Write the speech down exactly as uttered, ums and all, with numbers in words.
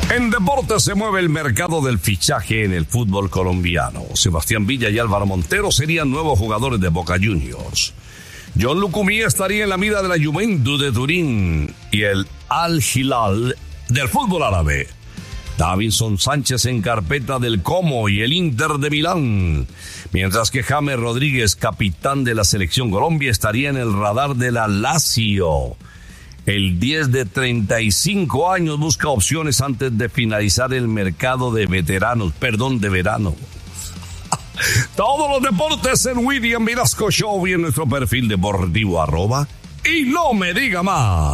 En deportes se mueve el mercado del fichaje en el fútbol colombiano. Sebastián Villa y Álvaro Montero serían nuevos jugadores de Boca Juniors. John Lucumí estaría en la mira de la Juventus de Turín y el Al Hilal del fútbol árabe. Davinson Sánchez en carpeta del Como y el Inter de Milán. Mientras que James Rodríguez, capitán de la selección Colombia, estaría en el radar de la Lazio. El diez de treinta y cinco años busca opciones antes de finalizar el mercado de veteranos, perdón, de verano. Todos los deportes en William Vinasco Show y en nuestro perfil deportivo arroba y no me diga más.